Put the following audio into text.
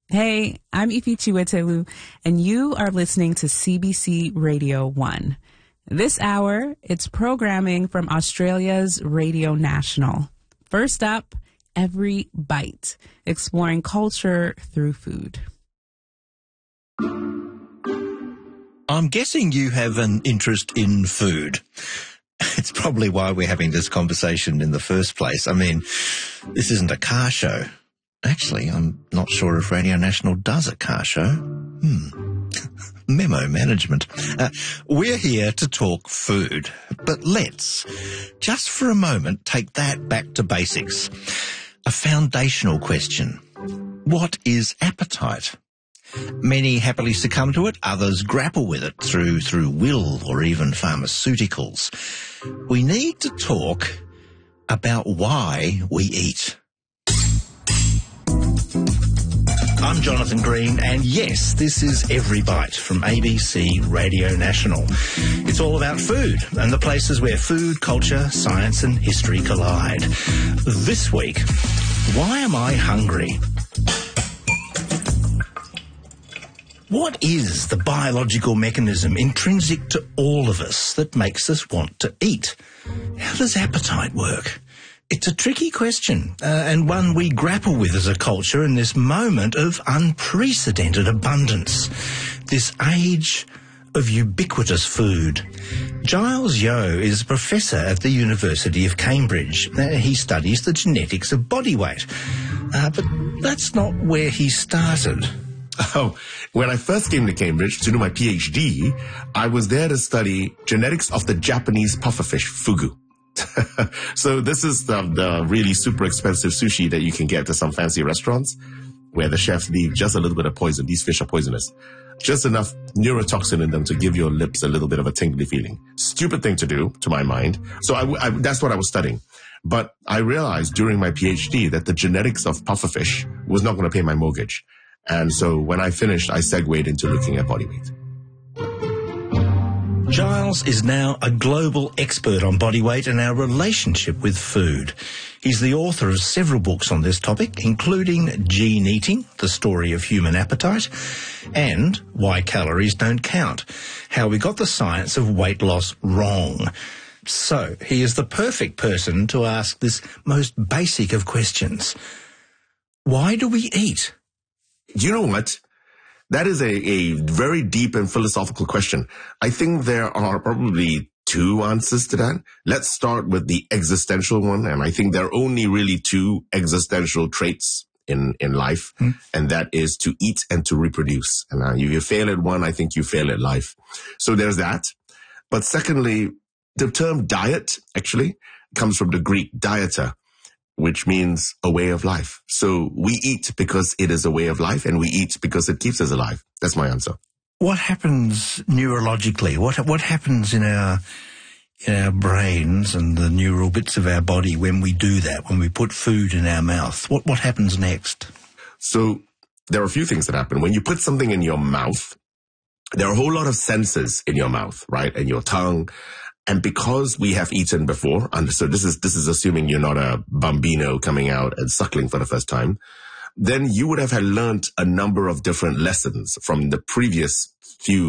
Hey, I'm Ifi Chiwetelu, and you are listening to CBC Radio 1. This hour, it's programming from Australia's Radio National. First up, Every Bite, exploring culture through food. I'm guessing you have an interest in food. It's probably why we're having this conversation in the first place. I mean, this isn't a car show. Actually, I'm not sure if Radio National does a car show. Memo management. We're here to talk food, but let's, just for a moment, take that back to basics. A foundational question. What is appetite? Many happily succumb to it, others grapple with it through will or even pharmaceuticals. We need to talk about why we eat. I'm Jonathan Green, and yes, this is Every Bite from ABC Radio National. It's all about food and the places where food, culture, science and history collide. This week, why am I hungry? What is the biological mechanism intrinsic to all of us that makes us want to eat? How does appetite work? It's a tricky question, and one we grapple with as a culture in this moment of unprecedented abundance, this age of ubiquitous food. Giles Yeo is a professor at the University of Cambridge. He studies the genetics of body weight, but that's not where he started. Oh, when I first came to Cambridge to do my PhD, I was there to study genetics of the Japanese pufferfish, fugu. So this is the really super expensive sushi that you can get to some fancy restaurants where the chefs leave just a little bit of poison. These fish are poisonous. Just enough neurotoxin in them to give your lips a little bit of a tingly feeling. Stupid thing to do, to my mind. So that's what I was studying. But I realized during my PhD that the genetics of pufferfish was not going to pay my mortgage. And so when I finished, I segued into looking at body weight. Giles is now a global expert on body weight and our relationship with food. He's the author of several books on this topic, including Gene Eating, The Story of Human Appetite, and Why Calories Don't Count, How We Got the Science of Weight Loss Wrong. So he is the perfect person to ask this most basic of questions. Why do we eat? You know what? That is a very deep and philosophical question. I think there are probably two answers to that. Let's start with the existential one. And I think there are only really two existential traits in life. And that is to eat and to reproduce. And if you fail at one, I think you fail at life. So there's that. But secondly, the term diet actually comes from the Greek dieta, which means a way of life. So we eat because it is a way of life, and we eat because it keeps us alive. That's my answer. What happens neurologically? What happens in our brains and the neural bits of our body when we do that, when we put food in our mouth? What happens next? So there are a few things that happen. When you put something in your mouth, there are a whole lot of senses in your mouth, right? And your tongue. And because we have eaten before, and so this is assuming you're not a bambino coming out and suckling for the first time, then you would have had learned a number of different lessons from the previous few